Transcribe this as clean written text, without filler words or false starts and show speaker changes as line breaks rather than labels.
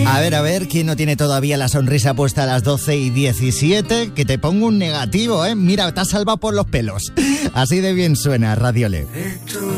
A ver, ¿quién no tiene todavía la sonrisa puesta a las 12:17? Que te pongo un negativo, ¿eh? Mira, te has salvado por los pelos. Así de bien suena, Radiole.